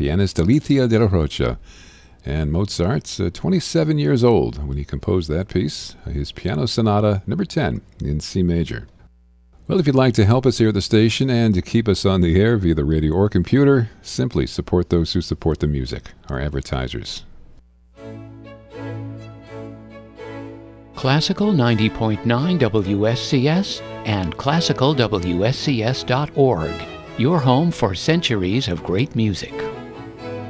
pianist Alicia de la Rocha. And Mozart's 27 years old when he composed that piece, his Piano Sonata number 10 in C major. Well, if you'd like to help us here at the station and to keep us on the air via the radio or computer, simply support those who support the music, our advertisers. Classical 90.9 WSCS and classicalwscs.org, your home for centuries of great music.